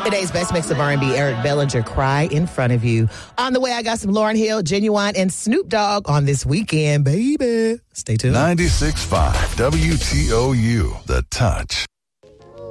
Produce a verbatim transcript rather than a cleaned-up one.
Today's best mix of R and B, Eric Bellinger, Cry in Front of You. On the way, I got some Lauryn Hill, Genuine, and Snoop Dogg on This Weekend, baby. Stay tuned. ninety-six point five W T O U, The Touch.